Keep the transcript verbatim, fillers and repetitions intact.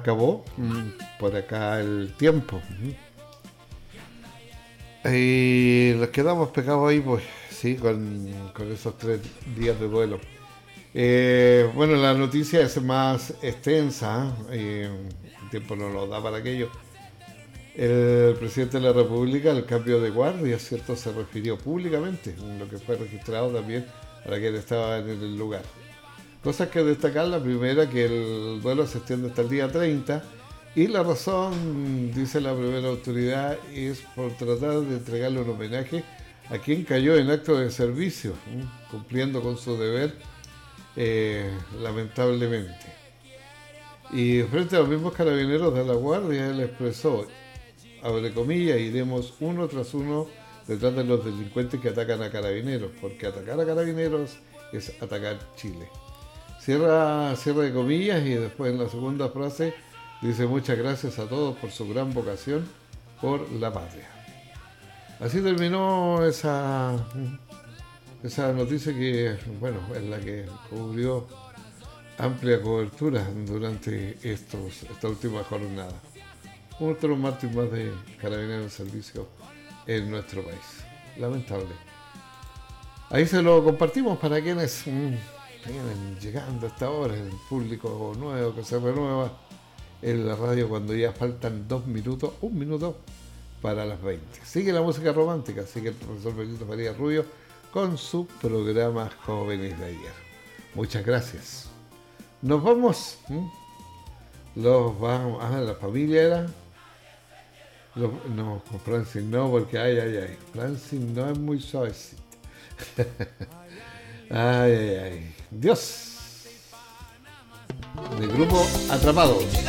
acabó por acá el tiempo. Y nos quedamos pegados ahí, pues, sí, con, con esos tres días de duelo. Eh, bueno, la noticia es más extensa, eh, el tiempo no nos da para aquello. El presidente de la República, al cambio de guardia, ¿cierto?, se refirió públicamente, lo que fue registrado también para quien estaba en el lugar. Cosas que destacar: la primera, que el duelo se extiende hasta el día treinta, y la razón, dice la primera autoridad, es por tratar de entregarle un homenaje a quien cayó en acto de servicio, ¿eh? cumpliendo con su deber, eh, lamentablemente. Y frente a los mismos carabineros de la guardia, él expresó, abre comillas, iremos uno tras uno detrás de los delincuentes que atacan a carabineros, porque atacar a carabineros es atacar Chile. Cierra, cierra de comillas, y después en la segunda frase dice: muchas gracias a todos por su gran vocación por la patria. Así terminó esa, esa noticia que, bueno, es la que cubrió amplia cobertura durante estos, esta última jornada. Otro martes más de carabineros en servicio en nuestro país. Lamentable. Ahí se lo compartimos para quienes mmm, vienen llegando a esta hora, el público nuevo que se renueva en la radio cuando ya faltan dos minutos, un minuto para las veinte. Sigue la música romántica, sigue el profesor Benito María Rubio con su programa Jóvenes de Ayer. Muchas gracias. Nos vamos. ¿Mm? Los vamos. Ah, la familia era. Los, no, con Francis no, porque ay, ay, ay. Francis no es muy suavecita. Ay, ay, ay. Dios. Del grupo Atrapados.